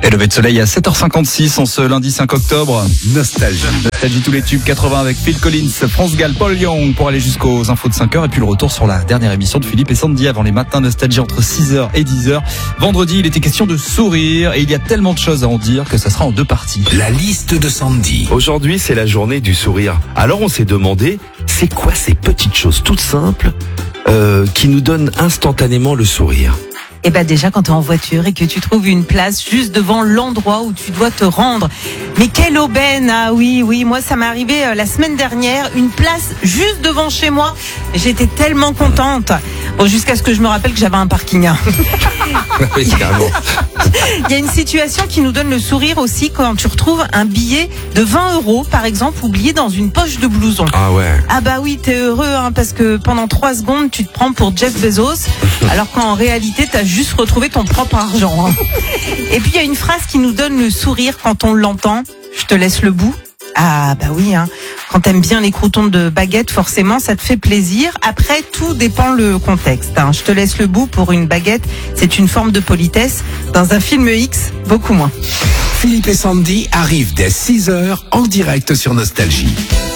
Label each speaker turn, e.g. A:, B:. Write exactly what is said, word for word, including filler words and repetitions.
A: Et lever de soleil à sept heures cinquante-six en ce lundi cinq octobre.
B: Nostalgie.
A: Nostalgie tous les tubes quatre-vingts avec Phil Collins, France Gall, Paul Young pour aller jusqu'aux infos de cinq heures. Et puis le retour sur la dernière émission de Philippe et Sandy avant les matins Nostalgie entre six heures et dix heures. Vendredi, il était question de sourire et il y a tellement de choses à en dire que ça sera en deux parties.
B: La liste de Sandy.
C: Aujourd'hui, c'est la journée du sourire. Alors on s'est demandé, c'est quoi ces petites choses toutes simples euh, qui nous donnent instantanément le sourire ?
D: Eh ben déjà quand tu es en voiture et que tu trouves une place juste devant l'endroit où tu dois te rendre. Mais quelle aubaine! Ah oui, oui, moi ça m'est arrivé euh, la semaine dernière, une place juste devant chez moi. J'étais tellement contente. Bon, jusqu'à ce que je me rappelle que j'avais un parking.
C: Oui, carrément.
D: Il y a une situation qui nous donne le sourire aussi quand tu retrouves un billet de vingt euros, par exemple, oublié dans une poche de blouson.
C: Ah ouais.
D: Ah bah oui, t'es heureux, hein, parce que pendant trois secondes, tu te prends pour Jeff Bezos, alors qu'en réalité, t'as juste retrouvé ton propre argent. Hein. Et puis, il y a une phrase qui nous donne le sourire quand on l'entend. Je te laisse le bout. Ah bah oui, hein. Quand t'aimes bien les croûtons de baguette, forcément, ça te fait plaisir. Après, tout dépend le contexte. Hein. Je te laisse le bout pour une baguette, c'est une forme de politesse. Dans un film X, beaucoup moins.
B: Philippe et Sandy arrivent dès six heures en direct sur Nostalgie.